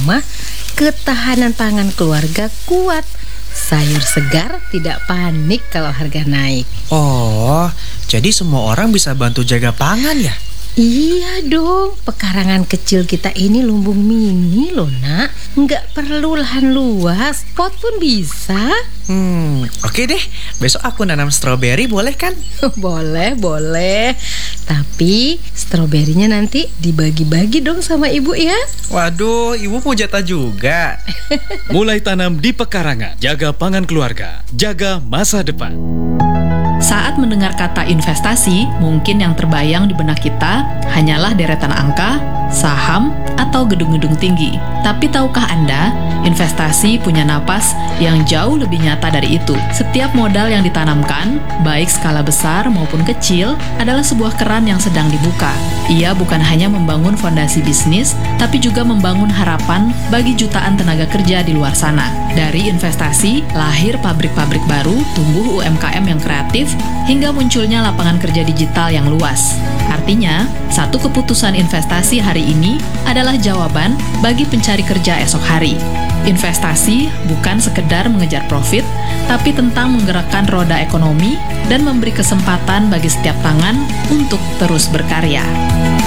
rumah, ketahanan pangan keluarga kuat. Sayur segar, tidak panik kalau harga naik. Oh, jadi semua orang bisa bantu jaga pangan ya? Iya dong, pekarangan kecil kita ini lumbung mini loh nak. Nggak perlu lahan luas, pot pun bisa. Oke deh, besok aku nanam stroberi boleh kan? Boleh. Tapi stroberinya nanti dibagi-bagi dong sama ibu ya. Waduh, ibu mau jatah juga. Mulai tanam di pekarangan, jaga pangan keluarga, jaga masa depan. Saat mendengar kata investasi, mungkin yang terbayang di benak kita hanyalah deretan angka, saham, atau gedung-gedung tinggi. Tapi tahukah Anda, investasi punya napas yang jauh lebih nyata dari itu. Setiap modal yang ditanamkan, baik skala besar maupun kecil, adalah sebuah keran yang sedang dibuka. Ia bukan hanya membangun fondasi bisnis, tapi juga membangun harapan bagi jutaan tenaga kerja di luar sana. Dari investasi, lahir pabrik-pabrik baru, tumbuh UMKM yang kreatif, hingga munculnya lapangan kerja digital yang luas. Artinya, satu keputusan investasi hari ini adalah jawaban bagi pencari kerja esok hari. Investasi bukan sekedar mengejar profit, tapi tentang menggerakkan roda ekonomi dan memberi kesempatan bagi setiap tangan untuk terus berkarya.